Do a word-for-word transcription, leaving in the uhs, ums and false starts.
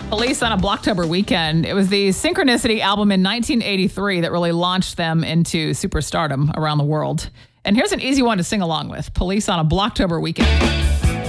Police on a Blocktober Weekend. It was the Synchronicity album in nineteen eighty-three that really launched them into superstardom around the world. And here's an easy one to sing along with. Police on a Blocktober Weekend.